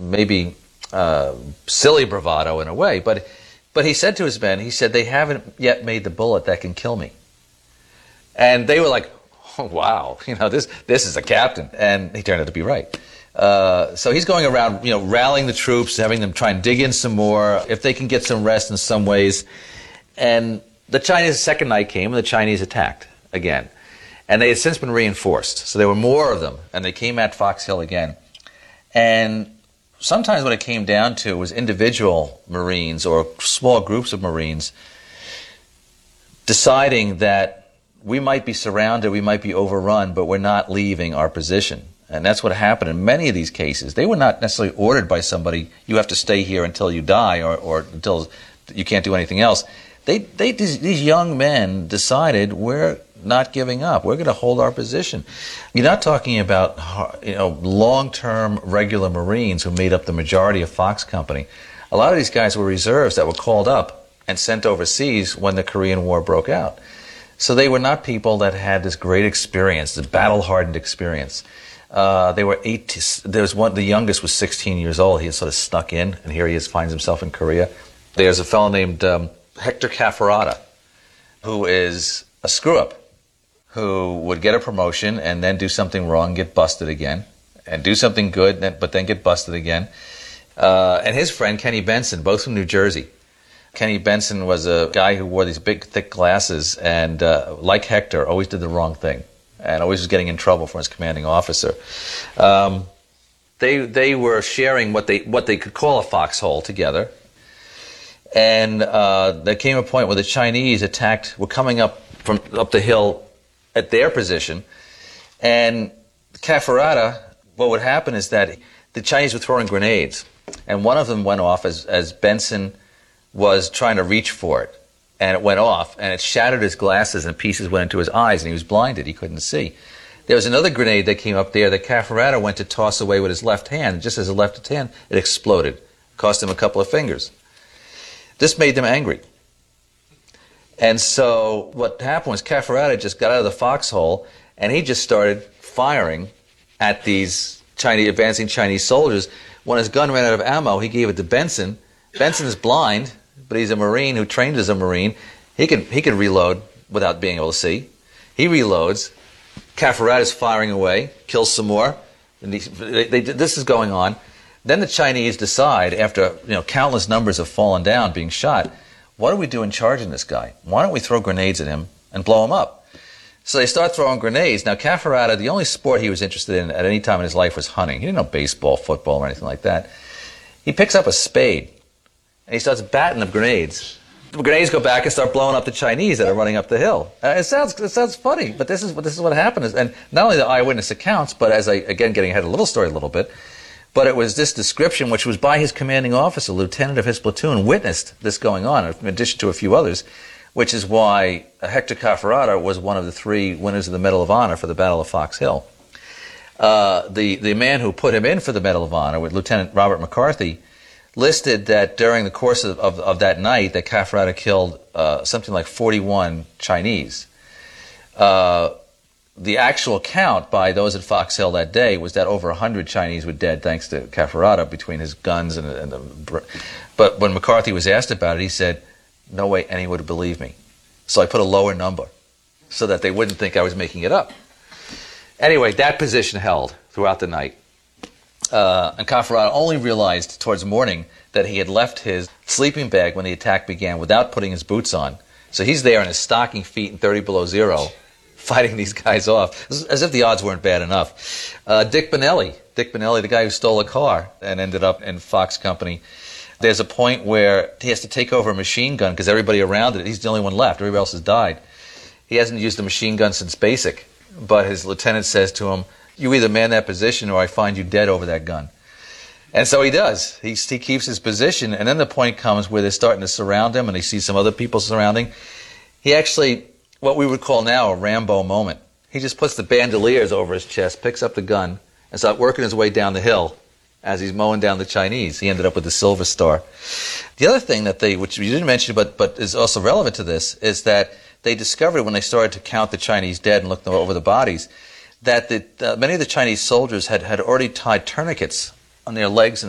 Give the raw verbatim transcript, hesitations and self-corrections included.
maybe uh, silly bravado in a way, but but he said to his men, he said, they haven't yet made the bullet that can kill me. And they were like, oh, wow, you know, this this is a captain. And he turned out to be right. Uh, so he's going around, you know, rallying the troops, having them try and dig in some more, if they can get some rest in some ways. And the Chinese, second night came, and the Chinese attacked again. And they had since been reinforced. So there were more of them, and they came at Fox Hill again. And sometimes what it came down to was individual Marines or small groups of Marines deciding that we might be surrounded, we might be overrun, but we're not leaving our position. And that's what happened in many of these cases. They were not necessarily ordered by somebody, you have to stay here until you die or, or until you can't do anything else. They, they, these, these young men decided, we're not giving up. We're going to hold our position. You're not talking about, you know, long-term regular Marines who made up the majority of Fox Company. A lot of these guys were reserves that were called up and sent overseas when the Korean War broke out. So they were not people that had this great experience, this battle-hardened experience. Uh, they were eight. There was one. The youngest was sixteen years old. He had sort of snuck in, and here he is, finds himself in Korea. There's a fellow named um, Hector Cafferata, who is a screw-up, who would get a promotion and then do something wrong, and get busted again, and do something good, but then get busted again. Uh, and his friend Kenny Benson, both from New Jersey. Kenny Benson was a guy who wore these big, thick glasses, and uh, like Hector, always did the wrong thing, and always was getting in trouble for his commanding officer. Um, they they were sharing what they what they could call a foxhole together, and uh, there came a point where the Chinese attacked, were coming up from up the hill at their position, and Cafferata, what would happen is that the Chinese were throwing grenades, and one of them went off as as Benson was trying to reach for it. And it went off, and it shattered his glasses, and pieces went into his eyes, and he was blinded. He couldn't see. There was another grenade that came up there that Cafferata went to toss away with his left hand. Just as his left hand, it exploded. Cost him a couple of fingers. This made them angry. And so what happened was Cafferata just got out of the foxhole, and he just started firing at these Chinese, advancing Chinese soldiers. When his gun ran out of ammo, he gave it to Benson. Benson is blind, but he's a Marine who trained as a Marine. He can he can reload without being able to see. He reloads. Cafferata is firing away, kills some more. And they, they, this is going on. Then the Chinese decide, after you know countless numbers have fallen down, being shot, what do we do in charging this guy? Why don't we throw grenades at him and blow him up? So they start throwing grenades. Now Cafferata, the only sport he was interested in at any time in his life was hunting. He didn't know baseball, football, or anything like that. He picks up a spade, and he starts batting the grenades. The grenades go back and start blowing up the Chinese that are running up the hill. Uh, it sounds it sounds funny, but this is what this is what happened. And not only the eyewitness accounts, but as I again getting ahead of the little story a little bit, but it was this description, which was by his commanding officer, lieutenant of his platoon, witnessed this going on, in addition to a few others, which is why Hector Cafferata was one of the three winners of the Medal of Honor for the Battle of Fox Hill. Uh, the the man who put him in for the Medal of Honor, with Lieutenant Robert McCarthy, listed that during the course of, of, of that night that Cafferata killed uh, something like forty-one Chinese. Uh, the actual count by those at Fox Hill that day was that over one hundred Chinese were dead thanks to Cafferata between his guns and, and the... But when McCarthy was asked about it, he said, no way anyone would believe me. So I put a lower number so that they wouldn't think I was making it up. Anyway, that position held throughout the night. Uh, and Cafferata only realized towards morning that he had left his sleeping bag when the attack began without putting his boots on. So he's there in his stocking feet and thirty below zero, fighting these guys off, as if the odds weren't bad enough. Uh, Dick Benelli, Dick Benelli, the guy who stole a car and ended up in Fox Company, there's a point where he has to take over a machine gun because everybody around it, he's the only one left, everybody else has died. He hasn't used a machine gun since basic, but his lieutenant says to him, you either man that position or I find you dead over that gun. And so he does. He, he keeps his position, and then the point comes where they're starting to surround him, and he sees some other people surrounding. He actually, what we would call now a Rambo moment. He just puts the bandoliers over his chest, picks up the gun, and starts working his way down the hill as he's mowing down the Chinese. He ended up with the Silver Star. The other thing that they, which you didn't mention, but, but is also relevant to this, is that they discovered when they started to count the Chinese dead and look over the bodies, that the, uh, many of the Chinese soldiers had, had already tied tourniquets on their legs and